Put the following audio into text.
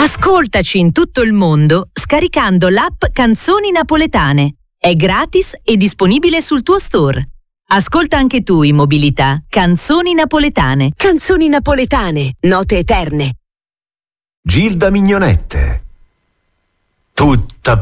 Ascoltaci in tutto il mondo scaricando l'app Canzoni Napoletane. È gratis e disponibile sul tuo store. Ascolta anche tu in mobilità Canzoni Napoletane. Canzoni napoletane, note eterne. Gilda Mignonette. Tutta